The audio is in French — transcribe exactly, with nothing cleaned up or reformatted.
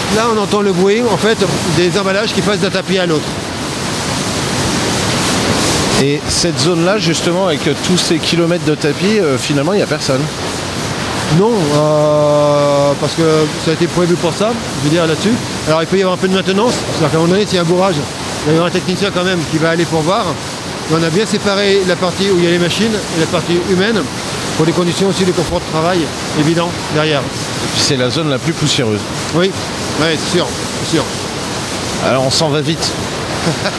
là on entend le bruit en fait des emballages qui passent d'un tapis à l'autre. Et cette zone-là, justement, avec tous ces kilomètres de tapis, euh, finalement, il n'y a personne. Non, euh, parce que ça a été prévu pour ça, je veux dire là-dessus. Alors il peut y avoir un peu de maintenance, c'est-à-dire qu'à un moment donné, s'il y a un bourrage, il y aura un technicien quand même qui va aller pour voir. Et on a bien séparé la partie où il y a les machines et la partie humaine, pour des conditions aussi de confort de travail évident derrière. Et puis c'est la zone la plus poussiéreuse. Oui, ouais, c'est sûr, c'est sûr. Alors on s'en va vite.